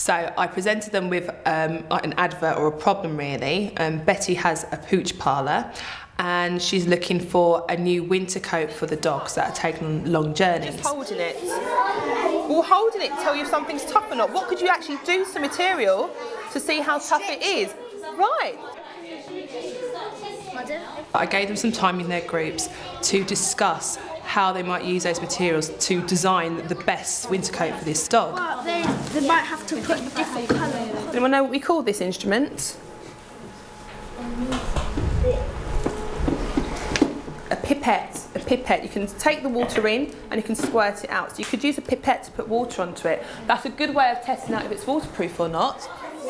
So I presented them with like an advert or a problem really. Betty has a pooch parlour and she's looking for a new winter coat for the dogs that are taking on long journeys. Just holding it. Will holding it tell you if something's tough or not? What could you actually do to the material to see how tough it is? Right. I gave them some time in their groups to discuss how they might use those materials to design the best winter coat for this dog. Well, they might have to put different colours. Anyone know what we call this instrument? A pipette. A pipette. You can take the water in and you can squirt it out. So you could use a pipette to put water onto it. That's a good way of testing out if it's waterproof or not.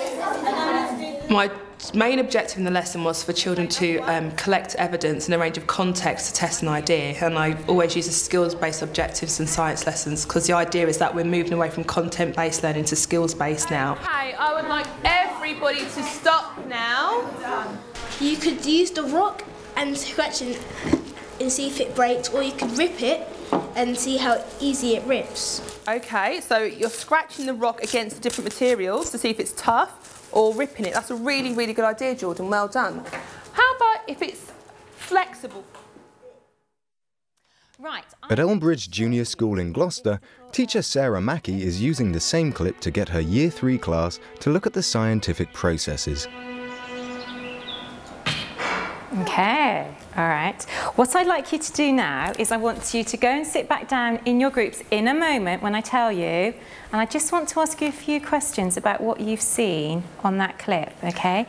My main objective in the lesson was for children to collect evidence and a range of context to test an idea, and I always use the skills-based objectives in science lessons because the idea is that we're moving away from content-based learning to skills-based now. Okay, I would like everybody to stop now. You could use the rock and scratch it and see if it breaks, or you could rip it and see how easy it rips. Okay, so you're scratching the rock against the different materials to see if it's tough, or ripping it. That's a really, really good idea, Jordan. Well done. How about if it's flexible? Right. At Elmbridge Junior School in Gloucester, teacher Sarah Mackey is using the same clip to get her Year 3 class to look at the scientific processes. Okay, all right. What I'd like you to do now is I want you to go and sit back down in your groups in a moment when I tell you, and I just want to ask you a few questions about what you've seen on that clip, okay?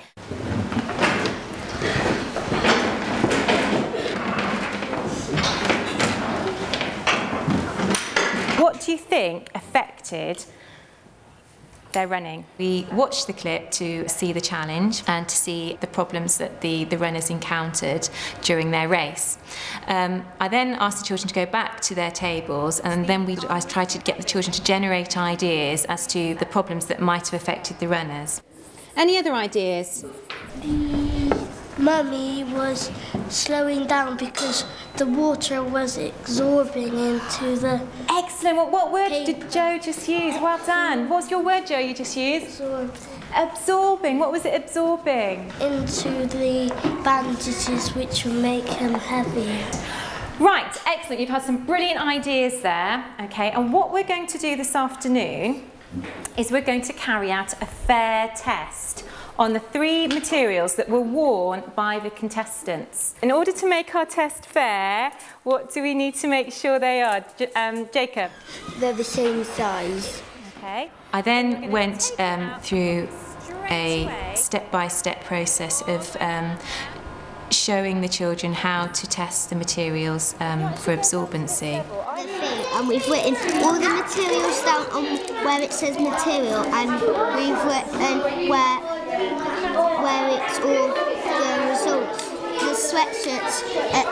What do you think affected their running? We watched the clip to see the challenge and to see the problems that the runners encountered during their race. I then asked the children to go back to their tables, and then I tried to get the children to generate ideas as to the problems that might have affected the runners. Any other ideas? Mummy was slowing down because the water was absorbing into the... Excellent. What word did Joe just use? Well done. What's your word, Joe, you just used? Absorbing. What was it absorbing? Into the bandages, which will make them heavier. Right, excellent. You've had some brilliant ideas there. Okay, and what we're going to do this afternoon is we're going to carry out a fair test on the 3 materials that were worn by the contestants. In order to make our test fair, what do we need to make sure they are? Jacob? They're the same size. Okay. I then went through a step-by-step process of showing the children how to test the materials for absorbency. And we've written all the materials down on where it says material, and we've written where it's all the results. The sweatshirts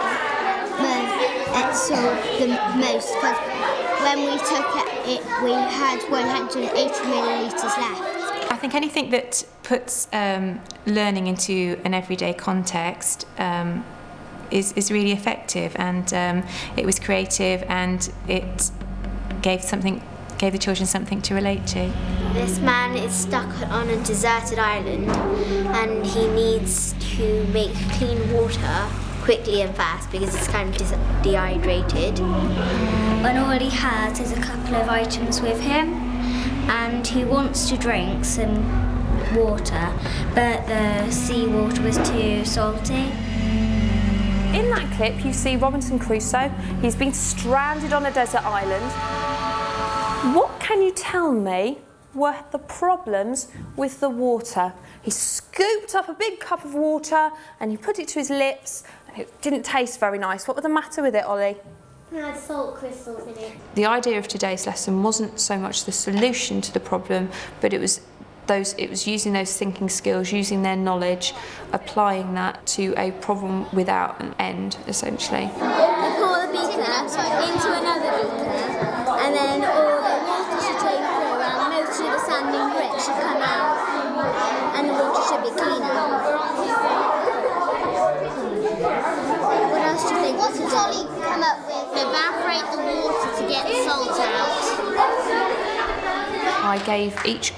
absorbed the most, because when we took it we had 180 millilitres left. I think anything that puts learning into an everyday context is really effective, and it was creative, and it gave the children something to relate to. This man is stuck on a deserted island and he needs to make clean water quickly and fast because it's kind of dehydrated. And all he has is a couple of items with him, and he wants to drink some water, but the seawater was too salty. In that clip you see Robinson Crusoe. He's been stranded on a desert island. What can you tell me were the problems with the water? He scooped up a big cup of water and he put it to his lips, and it didn't taste very nice. What was the matter with it, Ollie? It had salt crystals in it. The idea of today's lesson wasn't so much the solution to the problem, but it was using those thinking skills, using their knowledge, applying that to a problem without an end, essentially. You pour the beaker into another beaker, and then all the water should flow through, and most of the sand and grit should come out, and the water should be cleaner. What else do you think? What did Ollie come up with? Evaporate the water to get the salt out. I gave each